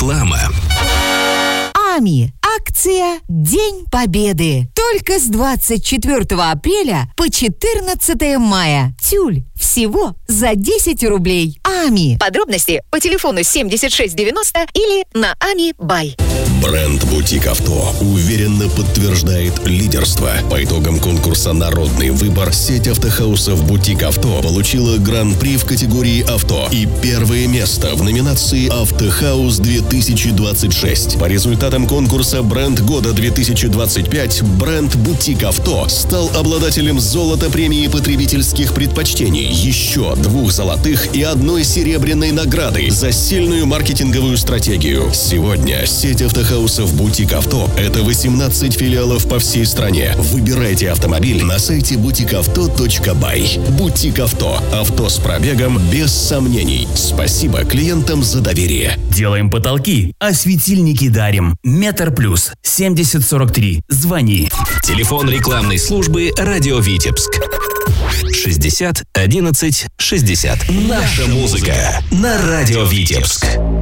Реклама. АМИ. Акция «День Победы». Только с 24 апреля по 14 мая. Тюль. Всего за 10 рублей. АМИ. Подробности по телефону 7690 или на АМИ Бай. Бренд «Бутик Авто» уверенно подтверждает лидерство. По итогам конкурса «Народный выбор» сеть автохаусов «Бутик Авто» получила гран-при в категории «Авто» и первое место в номинации «Автохаус-2026». По результатам конкурса «Бренд года 2025» бренд «Бутик Авто» стал обладателем золота премии потребительских предпочтений, еще 2 золотых и 1 серебряной награды за сильную маркетинговую стратегию. Сегодня сеть автохаусов «Бутик Авто» — это 18 филиалов по всей стране. Выбирайте автомобиль на сайте butikauto.by. «Бутик Авто» — авто с пробегом без сомнений. Спасибо клиентам за доверие. Делаем потолки, а светильники дарим. Метр плюс 7043. Звони. Телефон рекламной службы «Радио Витебск». 60 11 60. Наша музыка на Радио Витебск.